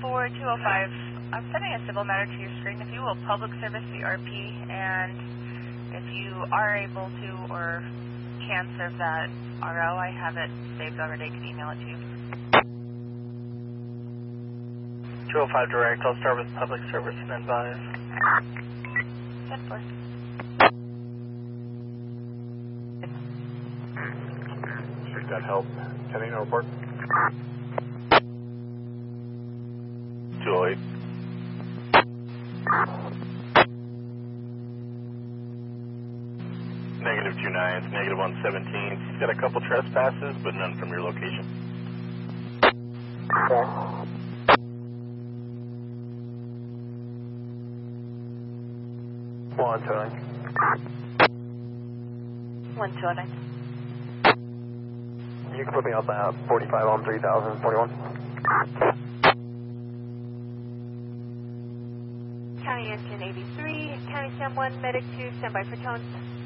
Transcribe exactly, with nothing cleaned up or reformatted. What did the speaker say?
for two oh five, I'm sending a civil matter to your screen. If you will public service the R P, and if you are able to or can serve that R O, I have it saved already. I can email it to you. two oh five direct, I'll start with public service and advise. ten four. Should that help? Kenny, no report. two oh eight. Negative two nines, negative one seventeen. He's got a couple trespasses, but none from your location. Okay. one two oh nine. one two oh nine. You can put me up at forty-five on three thousand forty-one. County Engine eighty-three, County Sam one, Medic two, standby for tones.